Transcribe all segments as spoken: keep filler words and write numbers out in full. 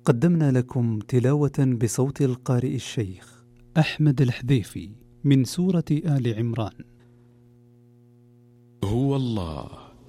قدمنا لكم تلاوة بصوت القارئ الشيخ أحمد الحذيفي من سورة آل عمران. هو الله.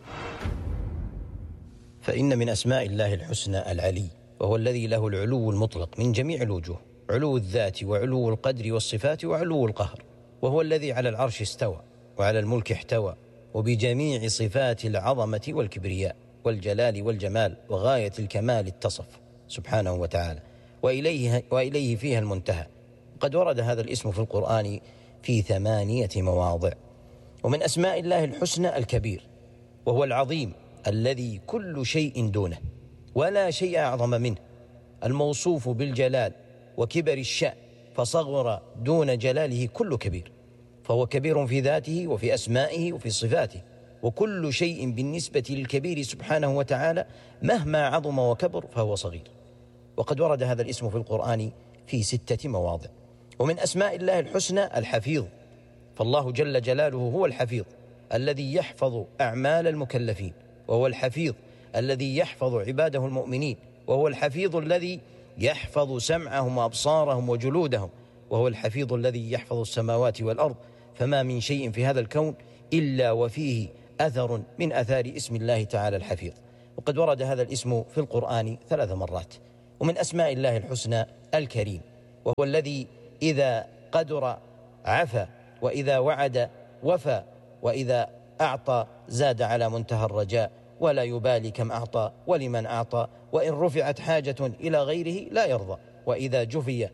فإن من أسماء الله الحسنى العلي، وهو الذي له العلو المطلق من جميع الوجوه، علو الذات وعلو القدر والصفات وعلو القهر، وهو الذي على العرش استوى وعلى الملك احتوى، وبجميع صفات العظمة والكبرياء والجلال والجمال وغاية الكمال اتصف سبحانه وتعالى، وإليه, وإليه فيها المنتهى. قد ورد هذا الاسم في القرآن في ثمانية مواضع. ومن أسماء الله الحسنى الكبير، وهو العظيم الذي كل شيء دونه ولا شيء أعظم منه، الموصوف بالجلال وكبر الشأن، فصغر دون جلاله كل كبير، فهو كبير في ذاته وفي أسمائه وفي صفاته، وكل شيء بالنسبة للكبير سبحانه وتعالى مهما عظم وكبر فهو صغير. وقد ورد هذا الاسم في القرآن في ستة مواضع. ومن أسماء الله الحسنى الحفيظ، فالله جل جلاله هو الحفيظ الذي يحفظ أعمال المكلفين، وهو الحفيظ الذي يحفظ عباده المؤمنين، وهو الحفيظ الذي يحفظ سمعهم وأبصارهم وجلودهم، وهو الحفيظ الذي يحفظ السماوات والأرض. فما من شيء في هذا الكون إلا وفيه أثر من أثار اسم الله تعالى الحفيظ. وقد ورد هذا الاسم في القرآن ثلاث مرات. ومن أسماء الله الحسنى الكريم، وهو الذي إذا قدر عفا، وإذا وعد وفى، وإذا أعطى زاد على منتهى الرجاء، ولا يبالي كم أعطى ولمن أعطى، وإن رفعت حاجة إلى غيره لا يرضى، وإذا جفي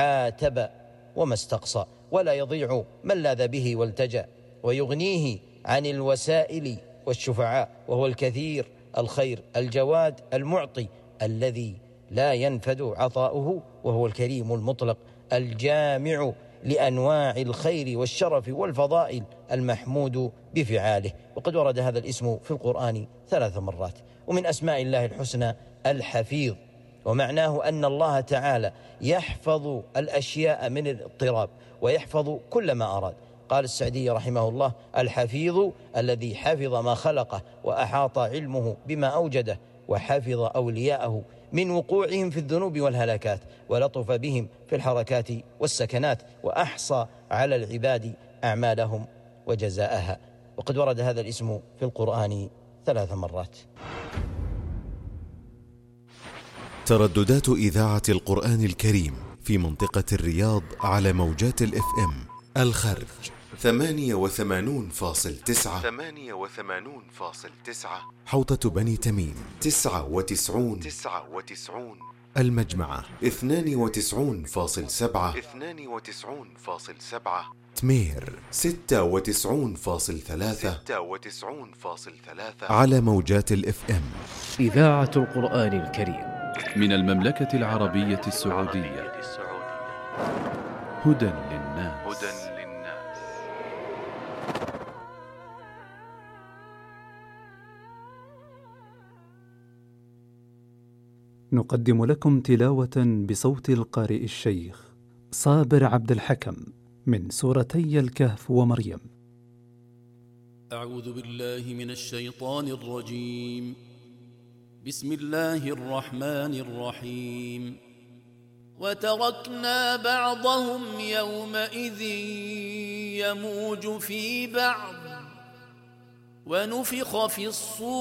عاتب وما استقصى، ولا يضيع من لاذ به والتجأ، ويغنيه عن الوسائل والشفعاء، وهو الكثير الخير الجواد المعطي الذي لا ينفد عطاؤه، وهو الكريم المطلق الجامع لأنواع الخير والشرف والفضائل المحمود بفعاله. وقد ورد هذا الاسم في القرآن ثلاث مرات. ومن أسماء الله الحسنى الحفيظ، ومعناه أن الله تعالى يحفظ الأشياء من الاضطراب ويحفظ كل ما أراد. قال السعدي رحمه الله: الحفيظ الذي حفظ ما خلقه وأحاط علمه بما أوجده، وحفظ أولياءه من وقوعهم في الذنوب والهلاكات، ولطف بهم في الحركات والسكنات، وأحصى على العباد أعمالهم وجزاءها. وقد ورد هذا الاسم في القرآن ثلاث مرات. ترددات إذاعة القرآن الكريم في منطقة الرياض على موجات الاف ام: الخرج ثمانية وثمانون فاصل تسعة، ثمانية وثمانون فاصل تسعة، حوطة بني تميم تسعة وتسعون تسعة وتسعون، المجمعة اثنان وتسعون فاصل سبعة، اثنان وتسعون فاصل سبعة، تمير ستة وتسعون فاصل ثلاثة، ستة وتسعون فاصل ثلاثة، على موجات الاف ام. إذاعة القرآن الكريم من المملكة العربية السعودية. هدى للناس. هدى للناس. نقدم لكم تلاوة بصوت القارئ الشيخ صابر عبد الحكم من سورتي الكهف ومريم. أعوذ بالله من الشيطان الرجيم. بسم الله الرحمن الرحيم. وتركنا بعضهم يومئذ يموج في بعض ونفخ في الصور